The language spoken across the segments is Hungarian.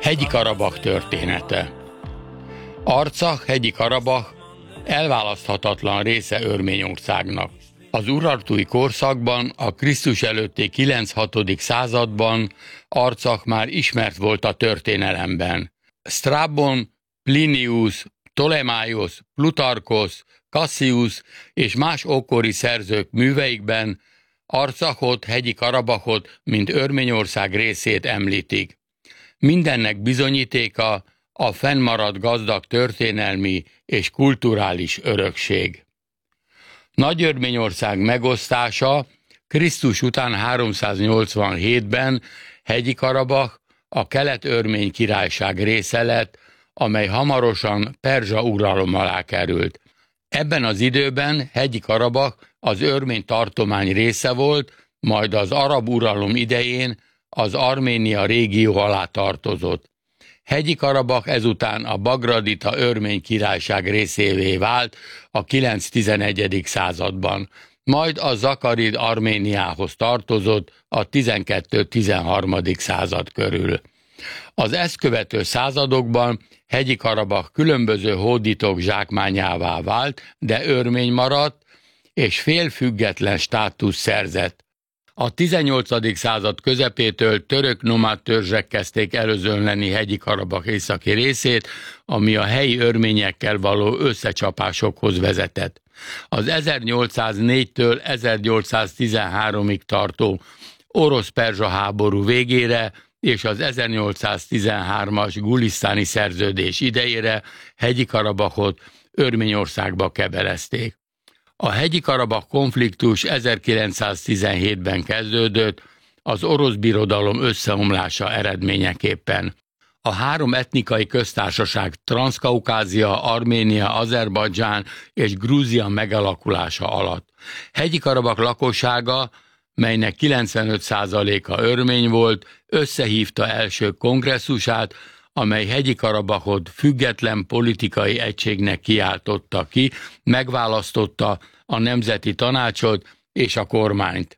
Hegyi Karabakh története. Arcach, Hegyi Karabakh elválaszthatatlan része Örményországnak. Az urartui korszakban, a Krisztus előtti 9.-6. században Arcach már ismert volt a történelemben. Strabon, Plinius, Ptolemaios, Plutarkos, Cassius és más ókori szerzők műveikben Arcachot, Hegyi Karabachot, mint Örményország részét említik. Mindennek bizonyítéka a fennmaradt gazdag történelmi és kulturális örökség. Nagy-Örményország megosztása Krisztus után 387-ben Hegyi Karabakh a Kelet-Örmény Királyság része lett, amely hamarosan perzsa uralom alá került. Ebben az időben Hegyi Karabakh az örmény tartomány része volt, majd az arab uralom idején az Arménia régió alá tartozott. Hegyi Karabakh ezután a Bagradita örmény királyság részévé vált a 9.-11. században, majd a Zakarid Arméniához tartozott a 12.-13. század körül. Az ezt követő századokban Hegyi Karabakh különböző hódítók zsákmányává vált, de örmény maradt, és félfüggetlen státusz szerzett. A 18. század közepétől török nomád törzsek kezdték előzönleni Hegyi Karabakh északi részét, ami a helyi örményekkel való összecsapásokhoz vezetett. Az 1804-től 1813-ig tartó orosz-perzsa háború végére és az 1813-as gulisztáni szerződés idejére Hegyi Karabachot Örményországba kebelezték. A Hegyi Karabakh konfliktus 1917-ben kezdődött, az orosz birodalom összeomlása eredményeképpen. A három etnikai köztársaság Transzkaukázia, Arménia, Azerbajdzsán és Grúzia megalakulása alatt. Hegyi Karabakh lakossága, melynek 95%-a örmény volt, összehívta első kongresszusát, amely Hegyi Karabachot független politikai egységnek kiáltotta ki, megválasztotta a Nemzeti Tanácsot és a kormányt.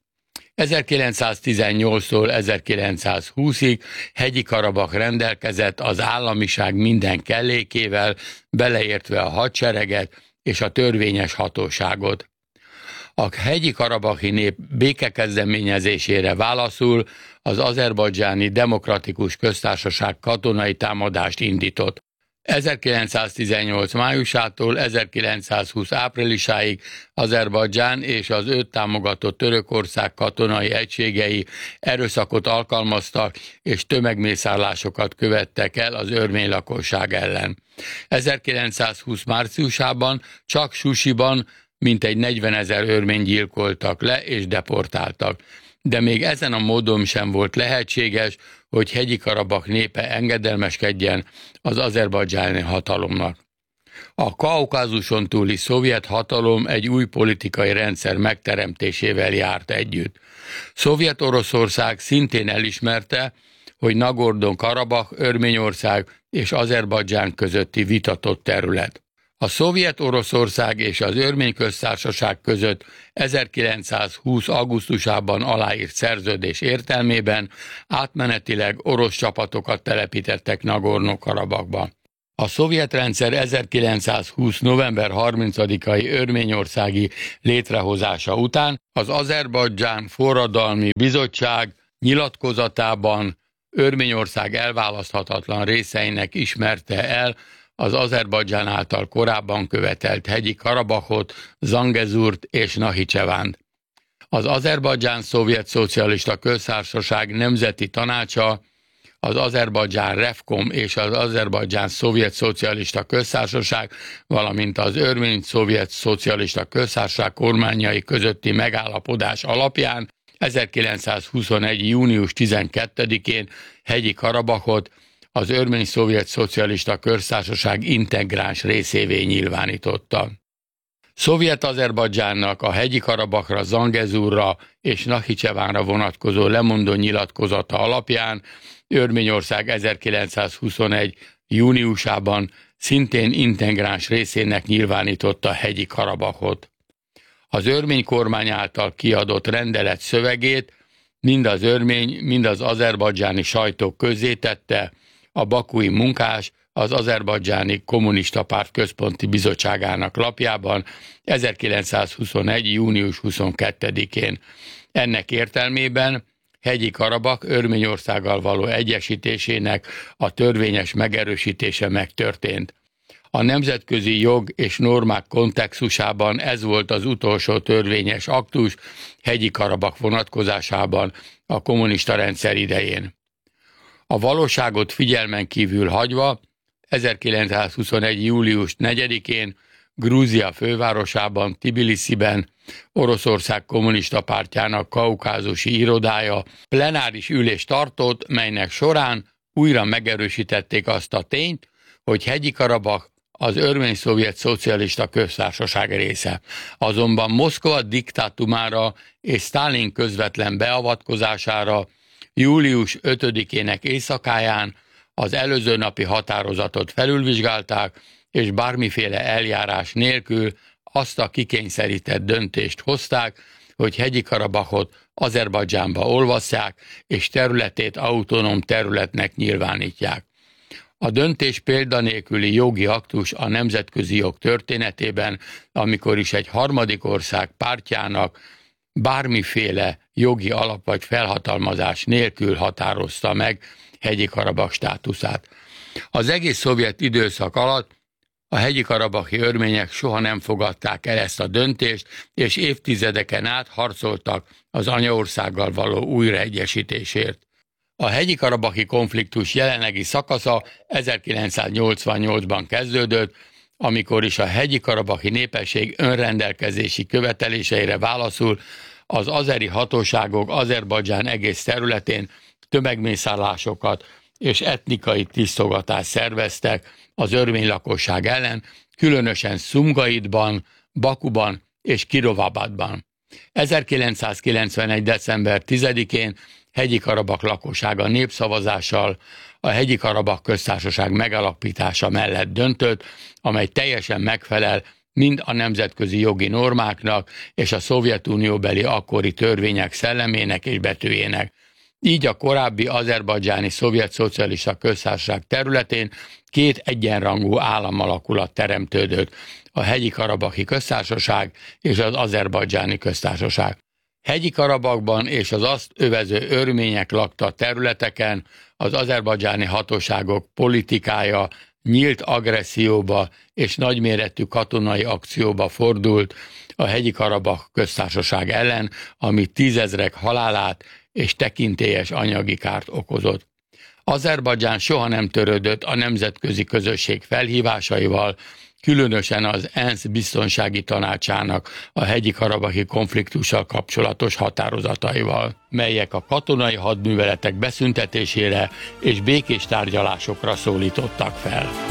1918-tól 1920-ig Hegyi Karabakh rendelkezett az államiság minden kellékével, beleértve a hadsereget és a törvényes hatóságot. A hegyi karabakhi nép békekezdeményezésére válaszul az Azerbajdzsáni Demokratikus Köztársaság katonai támadást indított. 1918. májusától 1920. áprilisáig Azerbajdzsán és az őt támogató Törökország katonai egységei erőszakot alkalmaztak és tömegmészárlásokat követtek el az örmény lakosság ellen. 1920. márciusában csak Susiban mintegy 40 000 örményt gyilkoltak le és deportáltak. De még ezen a módon sem volt lehetséges, hogy Hegyi Karabakh népe engedelmeskedjen az azerbajdzsáni hatalomnak. A Kaukázuson túli szovjet hatalom egy új politikai rendszer megteremtésével járt együtt. Szovjet-Oroszország szintén elismerte, hogy Nagorno-Karabakh Örményország és Azerbajdzsán közötti vitatott terület. A Szovjet-Oroszország és az Örmény Köztársaság között 1920. augusztusában aláírt szerződés értelmében átmenetileg orosz csapatokat telepítettek Nagorno-Karabakba. A szovjet rendszer 1920. november 30-ai örményországi létrehozása után az Azerbajdzsán Forradalmi Bizottság nyilatkozatában Örményország elválaszthatatlan részeinek ismerte el az Azerbajdzsán által korábban követelt Hegyi Karabachot, Zangezurt és Nahicsevánt. Az Azerbajdzsán Szovjet Szocialista Köztársaság Nemzeti Tanácsa, az Azerbajdzsán Revkom és az Azerbajdzsán Szovjet Szocialista Köztársaság, valamint az Örmény Szovjet Szocialista Köztársaság kormányai közötti megállapodás alapján 1921. június 12-én Hegyi Karabachot az Örmény-Szovjet Szocialista Köztársaság integráns részévé nyilvánította. Szovjet-Azerbajdzsánnak a Hegyi Karabachra, Zangezurra és Nahicsevánra vonatkozó lemondó nyilatkozata alapján Örményország 1921. júniusában szintén integráns részének nyilvánította Hegyi Karabachot. Az örmény kormány által kiadott rendelet szövegét mind az örmény, mind az azerbajdzsáni sajtó közzétette, a bakui munkás az Azerbajdzsáni Kommunista Párt Központi Bizottságának lapjában 1921. június 22-én. Ennek értelmében Hegyi Karabakh Örményországgal való egyesítésének a törvényes megerősítése megtörtént. A nemzetközi jog és normák kontextusában ez volt az utolsó törvényes aktus Hegyi Karabakh vonatkozásában a kommunista rendszer idején. A valóságot figyelmen kívül hagyva 1921. július 4-én Grúzia fővárosában, Tbilisziben Oroszország Kommunista Pártjának kaukázusi irodája plenáris ülést tartott, melynek során újra megerősítették azt a tényt, hogy Hegyi Karabakh az Örmény-Szovjet Szocialista Köztársaság része. Azonban Moszkva diktátumára és Sztálin közvetlen beavatkozására július 5-ének éjszakáján az előző napi határozatot felülvizsgálták, és bármiféle eljárás nélkül azt a kikényszerített döntést hozták, hogy Hegyi Karabakhot Azerbajdzsánba olvasszák, és területét autonóm területnek nyilvánítják. A döntés példanélküli jogi aktus a nemzetközi jog történetében, amikor is egy harmadik ország pártjának bármiféle jogi alap vagy felhatalmazás nélkül határozta meg Hegyi Karabakh státuszát. Az egész szovjet időszak alatt a hegyi karabakhi örmények soha nem fogadták el ezt a döntést, és évtizedeken át harcoltak az anyaországgal való újraegyesítésért. A hegyi karabakhi konfliktus jelenlegi szakasza 1988-ban kezdődött, amikor is a hegyi karabakhi népesség önrendelkezési követeléseire válaszul az azeri hatóságok Azerbajdzsán egész területén tömegmészárlásokat és etnikai tisztogatást szerveztek az örmény lakosság ellen, különösen Szumgaitban, Bakuban és Kirovabadban. 1991. december 10-én Hegyi Karabakh lakossága népszavazással a Hegyi Karabakh köztársaság megalapítása mellett döntött, amely teljesen megfelel mind a nemzetközi jogi normáknak és a Szovjetunióbeli akkori törvények szellemének és betűjének. Így a korábbi azerbajdzsáni szovjet szocialista köztársaság területén két egyenrangú államalakulat teremtődött, a Hegyi Karabakhi köztársaság és az Azerbajdzsáni köztársaság. Hegyi Karabakban és az azt övező örmények lakta területeken az azerbajdzsáni hatóságok politikája nyílt agresszióba és nagyméretű katonai akcióba fordult a Hegyi Karabakh köztársaság ellen, ami tízezrek halálát és tekintélyes anyagi kárt okozott. Azerbajdzsán soha nem törődött a nemzetközi közösség felhívásaival, különösen az ENSZ biztonsági tanácsának a hegyi karabakhi konfliktussal kapcsolatos határozataival, melyek a katonai hadműveletek beszüntetésére és békés tárgyalásokra szólítottak fel.